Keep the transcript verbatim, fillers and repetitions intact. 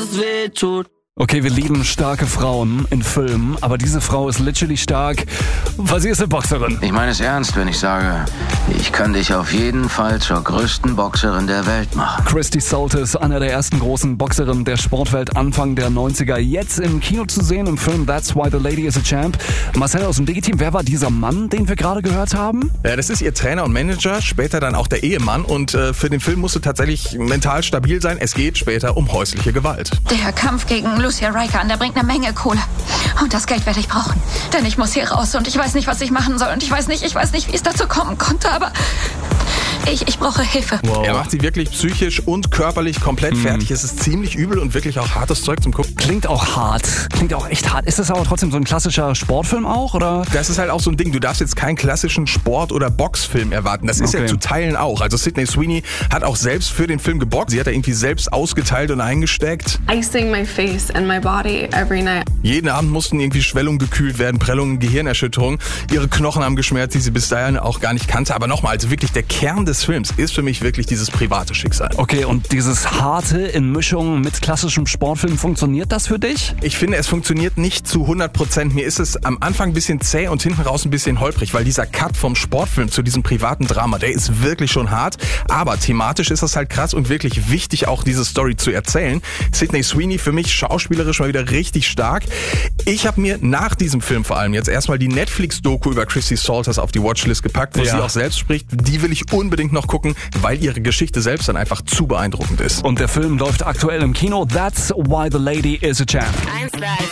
es weh tut. Okay, wir lieben starke Frauen in Filmen, aber diese Frau ist literally stark, weil sie ist eine Boxerin. Ich meine es ernst, wenn ich sage, ich kann dich auf jeden Fall zur größten Boxerin der Welt machen. Christy Soltis, einer der ersten großen Boxerinnen der Sportwelt Anfang der neunziger, jetzt im Kino zu sehen im Film That's Why the Lady is a Champ. Marcel aus dem Digi-Team, wer war dieser Mann, den wir gerade gehört haben? Ja, das ist ihr Trainer und Manager, später dann auch der Ehemann und äh, für den Film musste tatsächlich mental stabil sein. Es geht später um häusliche Gewalt. Der Kampf gegen Lucia Raikkonen, der bringt eine Menge Kohle. Und das Geld werde ich brauchen. Denn ich muss hier raus und ich weiß nicht, was ich machen soll. Und ich weiß nicht, ich weiß nicht, wie es dazu kommen konnte, aber ich, ich brauche Hilfe. Wow. Er macht sie wirklich psychisch und körperlich komplett mhm. fertig. Es ist ziemlich übel und wirklich auch hartes Zeug zum Gucken. Klingt auch hart. Klingt auch echt hart. Ist das aber trotzdem so ein klassischer Sportfilm auch, oder? Das ist halt auch so ein Ding. Du darfst jetzt keinen klassischen Sport- oder Boxfilm erwarten. Das ist okay. ja zu Teilen auch. Also Sydney Sweeney hat auch selbst für den Film geboxt. Sie hat da irgendwie selbst ausgeteilt und eingesteckt. Icing my face and my body every night. Jeden Abend mussten irgendwie Schwellungen gekühlt werden, Prellungen, Gehirnerschütterungen. Ihre Knochen haben geschmerzt, die sie bis dahin auch gar nicht kannte. Aber nochmal, also wirklich der Kern des Films ist für mich wirklich dieses private Schicksal. Okay, und dieses Harte in Mischung mit klassischem Sportfilm, funktioniert das für dich? Ich finde, es funktioniert nicht zu hundert Prozent. Mir ist es am Anfang ein bisschen zäh und hinten raus ein bisschen holprig, weil dieser Cut vom Sportfilm zu diesem privaten Drama, der ist wirklich schon hart. Aber thematisch ist das halt krass und wirklich wichtig, auch diese Story zu erzählen. Sydney Sweeney für mich schauspielerisch mal wieder richtig stark. Ich habe mir nach diesem Film vor allem jetzt erstmal die Netflix-Doku über Christy Soltis auf die Watchlist gepackt, wo ja. sie auch selbst spricht. Die will ich unbedingt noch gucken, weil ihre Geschichte selbst dann einfach zu beeindruckend ist. Und der Film läuft aktuell im Kino. That's Why the Lady is a Champ.